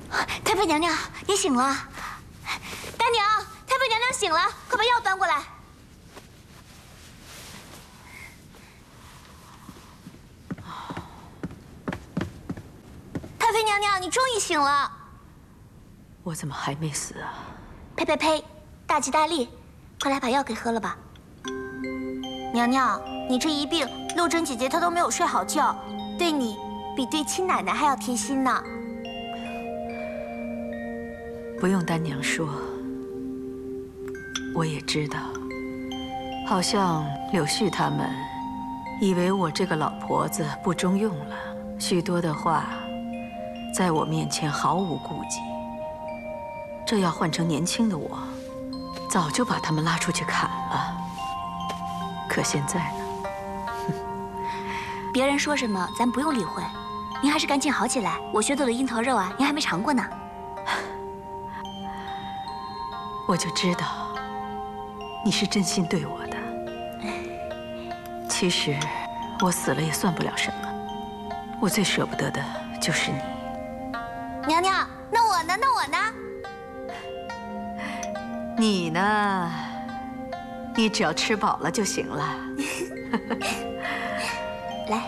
太妃娘娘，你醒了。大娘，太妃娘娘醒了，快把药端过来。太妃娘娘，你终于醒了。 我怎么还没死啊？ 呸呸呸！大吉大利，快来把药给喝了吧。娘娘，你这一病，陆贞姐姐她都没有睡好觉，对你比对亲奶奶还要贴心呢。 不用丹娘说，我也知道，好像柳絮他们以为我这个老婆子不中用了，许多的话在我面前毫无顾忌。这要换成年轻的我，早就把他们拉出去砍了。可现在呢？ 别人说什么，咱不用理会。您还是赶紧好起来。我学做的樱桃肉啊，您还没尝过呢。 我就知道你是真心对我的。其实我死了也算不了什么，我最舍不得的就是你。 娘娘，那我呢？那我呢？ 你呢？你只要吃饱了就行了。